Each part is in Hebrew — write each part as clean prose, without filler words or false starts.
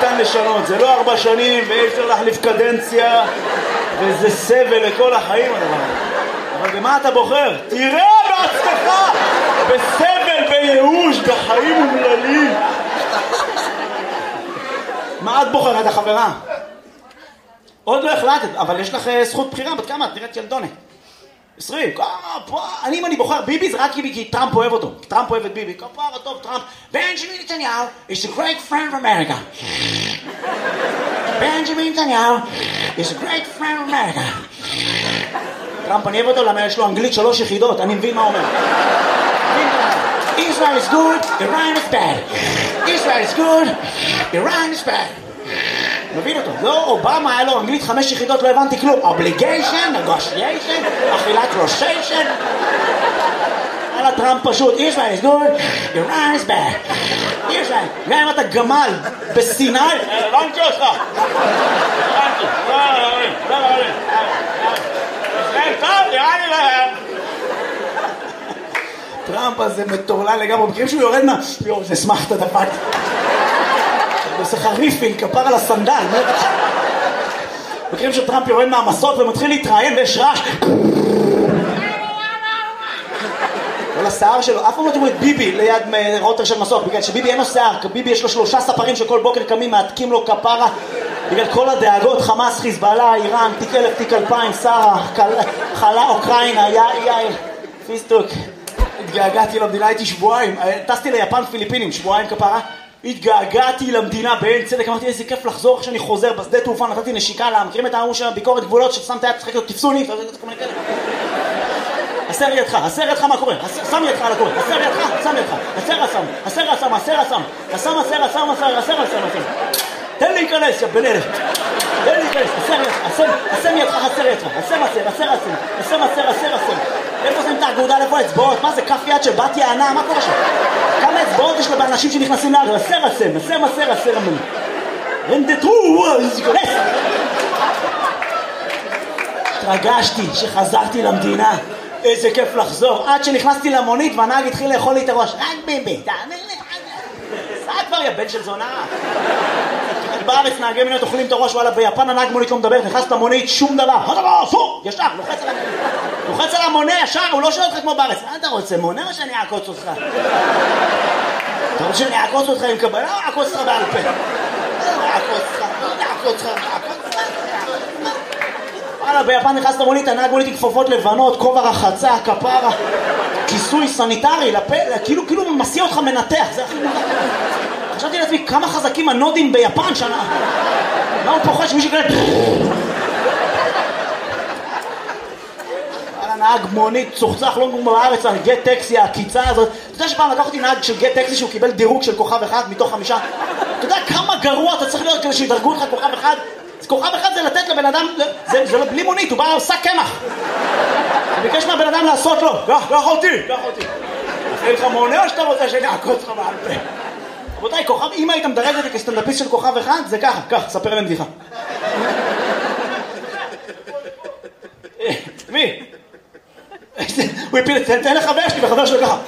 ניתן לשנות, זה לא 4 שנים ואי אפשר להחליף קדנציה וזה סבל לכל החיים הדבר. אבל במה אתה בוחר? תראה בעצמך בסבל, בייאוש, בחיים אומללים. מה את בוחרת, החברה? עוד לא החלטת, אבל יש לך זכות בחירה. בת כמה? את נראית ילדונת. 20. אם אני בוחר ביבי זה רק כי טראמפ אוהב אותו. טראמפ אוהב את ביבי. כפרה טוב טראמפ. בנג'מין נתניהו is a great friend of America. בנג'מין נתניהו is a great friend of America. טראמפ אני אוהב אותו למה יש לו אנגלית 3 יחידות. אני מבין מה אומר. Israel is good, Iran is bad. Israel is good, Iran is bad. מבין אותו. לא, אובמה היה לו אנגלית 5 יחידות, לא הבנתי כלום. Obligation, negotiation, אכילת רושיישן. על הטראמפ פשוט. Israel is good, Iran is bad. Israel, גם אם אתה גמל בסיני, הבנתי אותך. הבנתי. ישראל טוב, נראה לי להם. טראמפ הזה מטורלל לגמרי. מכירים שהוא יורד מה? זה שמח את הדפת. עושה חריפיל, כפר על הסנדל. מכירים שטראמפ יורד מהמסות ומתחיל להתראיין ויש רעש. כל השיער שלו, אף פעם לא תראו את ביבי ליד רוטר של מסוק, בגלל שביבי אין לו שיער, ביבי יש לו 3 ספרים שכל בוקר קמים, מעתקים לו כפרה, בגלל כל הדאגות, חמאס, חיזבאללה, איראן, תיק 1000, תיק 2000, שרה, חלה, אוקראינה, יאי, פיסטוק. התגעגעתי למדינה, הייתי שבועיים, טסתי ליפן פיליפינים, שבועיים כפרה. התגעגעתי למדינה בעין צדק, אמרתי איזה כיף לחזור כשאני חוזר בשדה תעופה, נתתי נשיקה לה, מכירים את ההוא של ביקורת גבולות ששמת יד, צחק לו, תפסו לי, הסר ידך, מה קורה? שם ידך על הקורא, הסר ידך, שם ידך, הסר, תן לי להיכנס, יא בן אלף, תן לי להיכנס, הסם ידך, הסר ידך, הסר, איפה שמים את האגודה, איפה האצבעות? מה זה, כף יד של בת יענה? מה קורה שם? כמה אצבעות יש לאנשים שנכנסים לאגר? הסר, רנדטרו, כנס! התרגשתי שחזרתי למדינה, איזה כיף לחזור, עד שנכנסתי למונית והנהג התחיל לאכול לי את הראש. רק ביבי, תאמר לי, סע כבר יא בן של זונה. בארץ נהגי מונית אוכלים את הראש, וואלה, ביפן הנהג מונית לא מדבר, נכנס למונית, שום דבר, פו, ישר, לוחץ על המונה, ישר, הוא לא שואל אותך כמו בארץ. מה אתה רוצה, מונה או שאני אעקוץ אותך? אתה רוצה שאני אעקוץ אותך עם קבלה או אעקוץ אותך בעל פה? אעקוץ אותך. וואלה, ביפן נכנס למונית, הנהג מונית עם כפפות לבנות, כובע רחצה, כפרה, כיסוי סניטרי, כאילו מסיע אותך מנתח, זה הכי מונח. חשבתי לעצמי כמה חזקים הנודים ביפן שנה. מה הוא פוחד שמישהו כאלה... נהג מונית צוחצח לא כמו בארץ על גט טקסי, הקיצה הזאת. אתה יודע שפעם לקח אותי נהג של גט טקסי שהוא קיבל דירוג של כוכב 1 מתוך 5. אתה יודע כמה גרוע אתה צריך להיות כדי שידרגו לך כוכב 1? כוכב 1 זה לתת לבן אדם, זה לא בלי מונית, הוא בא עושה קמח. הוא ביקש מהבן אדם לעשות לו. קח אותי. עושה לך מונה או שאתה רוצה שאני אעקוץ לך בעל פה? רבותיי, כוכב, אם היית מדרג אותי כסטנדאפיסט של כוכב 1, זה ככה, ספר להם בדיחה. מי? הוא הפיל, תן לחבר שלי, וחבר שלו ככה.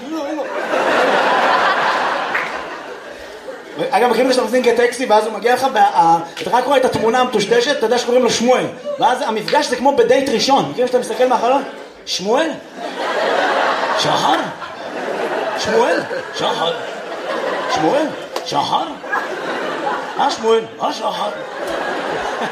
אגב, מכירים שאתה מזין גט טקסי, ואז הוא מגיע לך, אתה רק רואה את התמונה המטושטשת, אתה יודע שקוראים לו שמואל. ואז המפגש זה כמו בדייט ראשון. מכירים שאתה מסתכל מהחלון? שמואל? שחר? שמואל? שחר? שמואל? שחר? שמואל? שחר?